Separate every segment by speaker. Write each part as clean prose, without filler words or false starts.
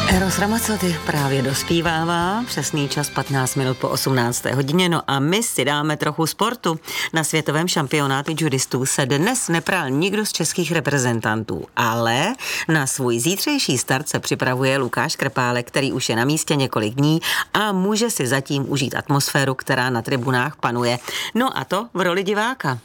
Speaker 1: Eros Ramazzotti právě dospívává, přesný čas 15 minut po 18. hodině, no a my si dáme trochu sportu. Na světovém šampionátu judistů se dnes nepral nikdo z českých reprezentantů, ale na svůj zítřejší start se připravuje Lukáš Krpálek, který už je na místě několik dní a může si zatím užít atmosféru, která na tribunách panuje. No a to v roli diváka.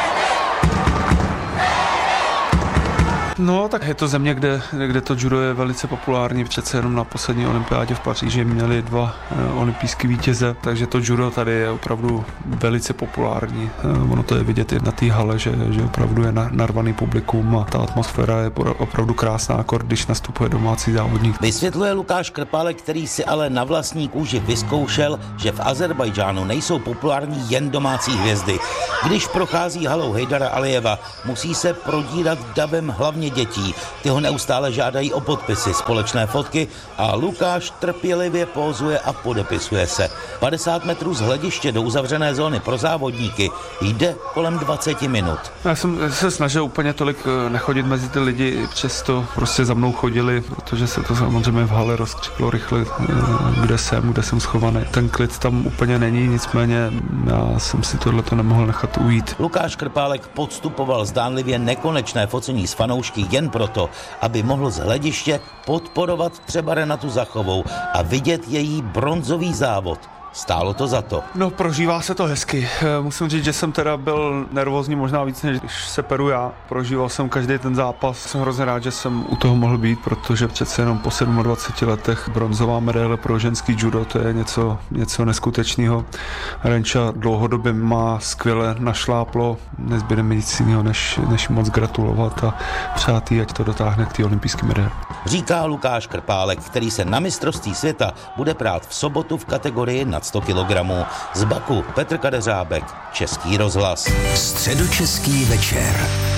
Speaker 2: No, tak je to země, kde to judo je velice populární. Přece jenom na poslední olympiádě v Paříži měli 2 olympijský vítěze, takže to judo tady je opravdu velice populární. Ono to je vidět i na té hale, že opravdu je narvaný publikum a ta atmosféra je opravdu krásná, když nastupuje domácí závodník.
Speaker 3: Vysvětluje Lukáš Krpálek, který si ale na vlastní kůži vyzkoušel, že v Azerbajdžánu nejsou populární jen domácí hvězdy. Když prochází halou Hejdara Alijeva, musí se prodírat davem hlavně dětí. Ty ho neustále žádají o podpisy, společné fotky a Lukáš trpělivě pózuje a podepisuje se. 50 metrů z hlediště do uzavřené zóny pro závodníky jde kolem 20 minut.
Speaker 2: Já jsem se snažil úplně tolik nechodit mezi ty lidi, přesto prostě za mnou chodili, protože se to samozřejmě v hale rozkřiklo rychle, kde jsem schovaný. Ten klid tam úplně není, nicméně já jsem si tohleto nemohl nechat ujít.
Speaker 3: Lukáš Krpálek podstupoval zdánlivě nekonečné focení s fanoušky jen proto, aby mohl z hlediště podporovat třeba Renatu Zachovou a vidět její bronzový závod. Stálo to za to.
Speaker 2: No, prožívá se to hezky. Musím říct, že jsem teda byl nervózní možná víc, než když se peru já. Prožíval jsem každý ten zápas. Jsem hrozně rád, že jsem u toho mohl být, protože přece jenom po 27 letech bronzová medaile pro ženský judo, to je něco neskutečného. Renča dlouhodobě má skvěle našláplo. Nezbyde mi nic jiného, než moc gratulovat a přát jí, ať to dotáhne k té olympijské medaili.
Speaker 3: Říká Lukáš Krpálek, který se na mistrovství světa bude prát v sobotu v kategorii nad 100 kg. Z Baku Petr Kadeřábek, Český rozhlas.
Speaker 4: Středočeský večer.